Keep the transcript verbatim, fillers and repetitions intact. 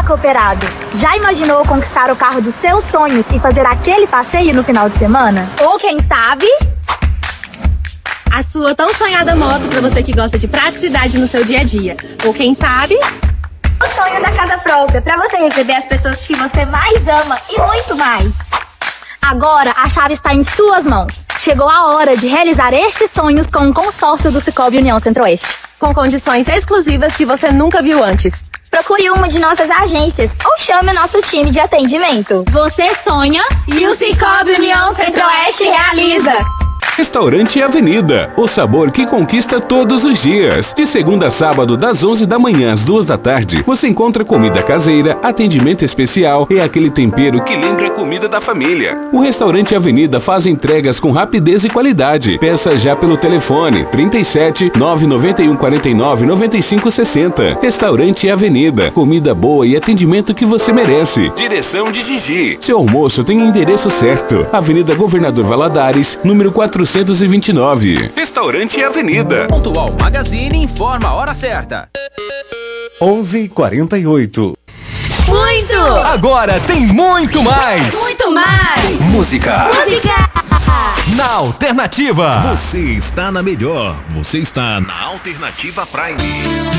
cooperado. Já imaginou conquistar o carro dos seus sonhos e fazer aquele passeio no final de semana? Ou quem sabe... a sua tão sonhada moto para você que gosta de praticidade no seu dia a dia. Ou quem sabe... o sonho da casa própria, para você receber as pessoas que você mais ama e muito mais. Agora a chave está em suas mãos. Chegou a hora de realizar estes sonhos com o consórcio do Sicoob União Centro-Oeste. Com condições exclusivas que você nunca viu antes. Procure uma de nossas agências ou chame o nosso time de atendimento. Você sonha e o Sicoob União Centro-Oeste realiza. Restaurante Avenida, o sabor que conquista todos os dias. De segunda a sábado, das onze da manhã às duas da tarde, você encontra comida caseira, atendimento especial e aquele tempero que lembra a comida da família. O Restaurante Avenida faz entregas com rapidez e qualidade. Peça já pelo telefone trinta e sete, nove nove um, quarenta e nove, noventa e cinco, sessenta. Restaurante Avenida, comida boa e atendimento que você merece. Direção de Gigi. Seu almoço tem o endereço certo. Avenida Governador Valadares, número quatrocentos e vinte e nove. Restaurante Avenida. Pontual Magazine informa a hora certa. onze e quarenta e oito. Muito! Agora tem muito mais! Muito mais! Música! Música! Na Alternativa! Você está na melhor. Você está na Alternativa Prime.